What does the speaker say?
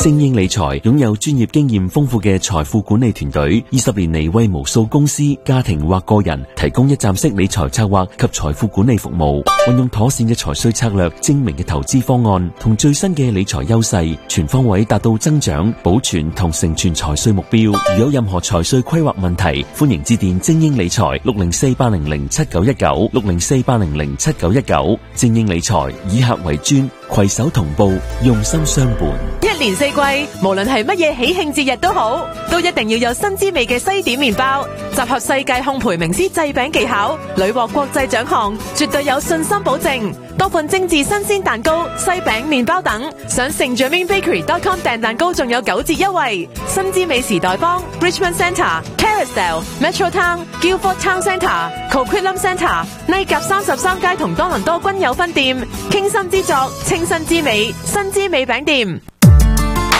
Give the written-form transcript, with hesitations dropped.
精英理財擁有專業經驗豐富嘅財富管理團隊，20年嚟為無數公司、家庭或個人提供一站式理財策劃及財富管理服務。運用妥善嘅財稅策略、精明嘅投資方案同最新嘅理財優勢，全方位達到增長、保存同成全財稅目標。如有任何財稅規劃問題，歡迎致電精英理財604-800-7919 604-800-7919。精英理財以客為尊，攜手同步，用心相伴。 一年四季，無論係乜嘢喜慶節日都好，都一定要有新滋味嘅西點麵包，集合世界烘焙名師製餅技巧，屢獲國際獎項，絕對有信心保證。多款精緻新鮮蛋糕、西餅、麵包等，上SaintGermainBakery.com 訂蛋糕仲有9折優惠。新滋美時代坊、Richmond Centre、Carousel、Metrotown、Guildford Town Centre、Coquitlam Centre、尼甲33街同多倫多均有分店。傾心之作，清新之美，新滋美餅店。